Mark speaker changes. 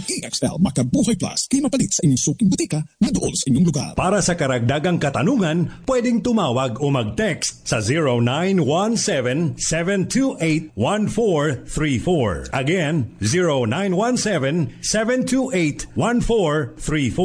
Speaker 1: EXL Makabuhay Plus kay mapalit sa inyong suking butika na dool sa inyong lugar.
Speaker 2: Para sa karagdagang katanungan, pwedeng tumawag o mag-text sa 0917-728-1434. Again, 0917-728-1434.